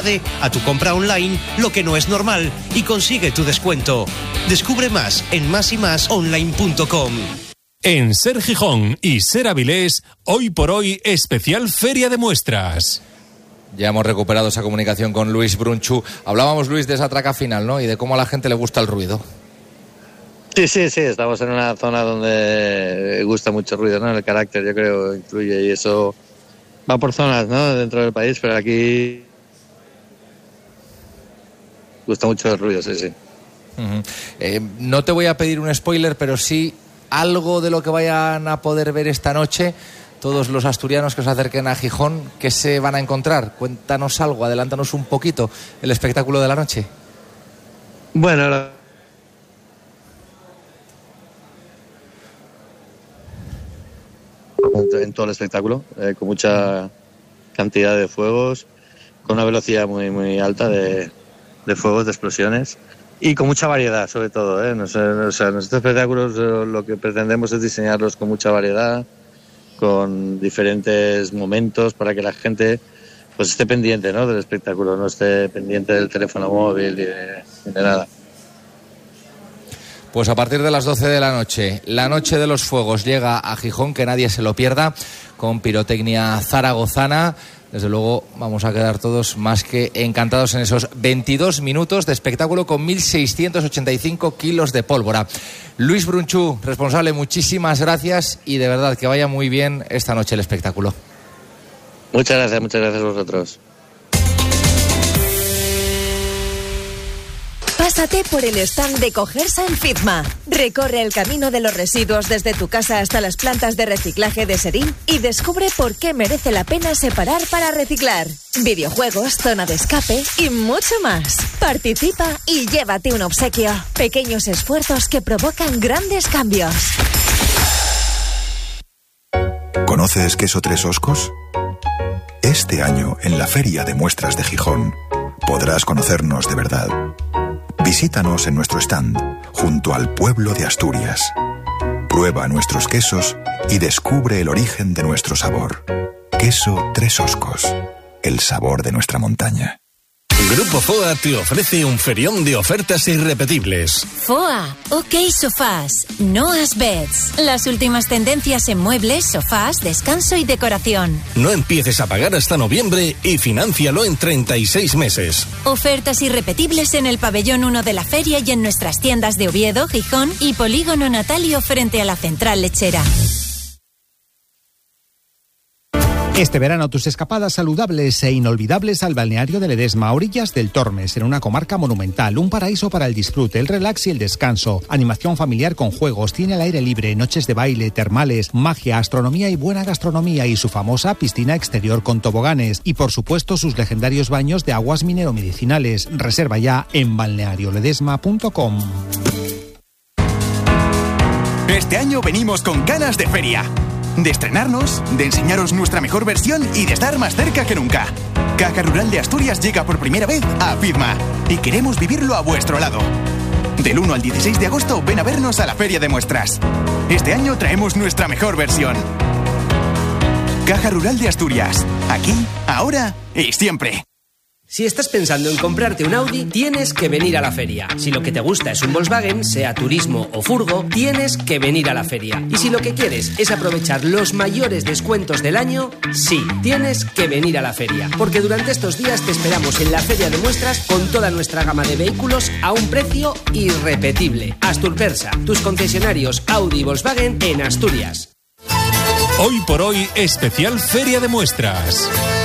a tu compra online lo que no es normal y consigue tu descuento. Descubre más en másymasonline.com. En Ser Gijón y Ser Avilés, hoy por hoy, especial Feria de Muestras. Ya hemos recuperado esa comunicación con Luis Brunchu. Hablábamos, Luis, de esa traca final, ¿no? Y de cómo a la gente le gusta el ruido. Sí, estamos en una zona donde gusta mucho el ruido, ¿no? El carácter, yo creo, influye, y eso va por zonas, ¿no? Dentro del país, pero aquí gusta mucho el ruido, sí. Uh-huh. No te voy a pedir un spoiler, pero sí algo de lo que vayan a poder ver esta noche todos los asturianos que se acerquen a Gijón. ¿Qué se van a encontrar? Cuéntanos algo, adelántanos un poquito el espectáculo de la noche. Bueno, en todo el espectáculo, con mucha cantidad de fuegos, con una velocidad muy alta de fuegos, de explosiones, y con mucha variedad, sobre todo, ¿eh? Nuestros espectáculos lo que pretendemos es diseñarlos con mucha variedad, con diferentes momentos para que la gente pues esté pendiente, ¿no? Del espectáculo, no esté pendiente del teléfono móvil ni de nada. Pues a partir de las 12 de la noche, la Noche de los Fuegos llega a Gijón, que nadie se lo pierda, con pirotecnia zaragozana. Desde luego vamos a quedar todos más que encantados en esos 22 minutos de espectáculo con 1.685 kilos de pólvora. Luis Brunchu, responsable, muchísimas gracias y de verdad que vaya muy bien esta noche el espectáculo. Muchas gracias a vosotros. Pásate por el stand de Cogersa en Fitma. Recorre el camino de los residuos desde tu casa hasta las plantas de reciclaje de Serín y descubre por qué merece la pena separar para reciclar. Videojuegos, zona de escape y mucho más. Participa y llévate un obsequio. Pequeños esfuerzos que provocan grandes cambios. ¿Conoces Queso Tres Oscos? Este año, en la Feria de Muestras de Gijón, podrás conocernos de verdad. Visítanos en nuestro stand, junto al pueblo de Asturias. Prueba nuestros quesos y descubre el origen de nuestro sabor. Queso Tres Oscos, el sabor de nuestra montaña. Grupo FOA te ofrece un ferión de ofertas irrepetibles. FOA, OK Sofás, Noah's Beds. Las últimas tendencias en muebles, sofás, descanso y decoración. No empieces a pagar hasta noviembre y financialo en 36 meses. Ofertas irrepetibles en el pabellón 1 de la feria y en nuestras tiendas de Oviedo, Gijón y Polígono Natalio frente a la central lechera. Este verano tus escapadas saludables e inolvidables al balneario de Ledesma, a orillas del Tormes, en una comarca monumental, un paraíso para el disfrute, el relax y el descanso, animación familiar con juegos, cine al aire libre, noches de baile, termales, magia, astronomía y buena gastronomía y su famosa piscina exterior con toboganes y por supuesto sus legendarios baños de aguas mineromedicinales. Reserva ya en balnearioledesma.com. Este año venimos con ganas de feria. De estrenarnos, de enseñaros nuestra mejor versión y de estar más cerca que nunca. Caja Rural de Asturias llega por primera vez a Fitma y queremos vivirlo a vuestro lado. Del 1 al 16 de agosto ven a vernos a la Feria de Muestras. Este año traemos nuestra mejor versión. Caja Rural de Asturias. Aquí, ahora y siempre. Si estás pensando en comprarte un Audi, tienes que venir a la feria. Si lo que te gusta es un Volkswagen, sea turismo o furgo, tienes que venir a la feria. Y si lo que quieres es aprovechar los mayores descuentos del año, sí, tienes que venir a la feria. Porque durante estos días te esperamos en la Feria de Muestras con toda nuestra gama de vehículos a un precio irrepetible. Asturpersa, tus concesionarios Audi y Volkswagen en Asturias. Hoy por hoy, especial Feria de Muestras.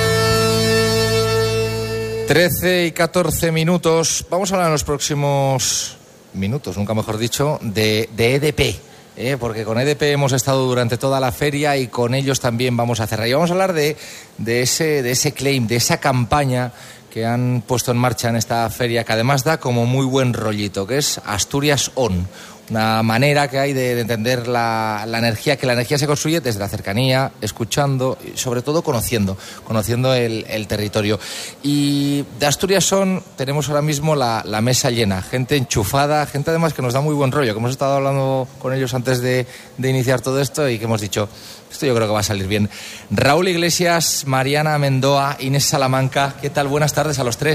13 y 14 minutos. Vamos a hablar en los próximos minutos, nunca mejor dicho, de EDP. Porque con EDP hemos estado durante toda la feria y con ellos también vamos a cerrar. Y vamos a hablar de ese claim, de esa campaña que han puesto en marcha en esta feria, que además da como muy buen rollito, que es Asturias On. una manera que hay de entender la energía, que la energía se construye desde la cercanía, escuchando y sobre todo conociendo el territorio. Y de Asturias tenemos ahora mismo la mesa llena, gente enchufada, gente además que nos da muy buen rollo, que hemos estado hablando con ellos antes de iniciar todo esto y que hemos dicho, esto yo creo que va a salir bien. Raúl Iglesias, Mariana Mendoa, Inés Salamanca, ¿qué tal? Buenas tardes a los tres.